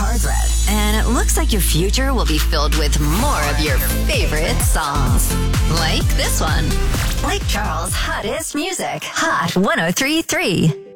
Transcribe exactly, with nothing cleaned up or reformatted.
cards read. And it looks like your future will be filled with more of your favorite songs. Like this one. Lake Charles' hottest music. Hot one oh three point three.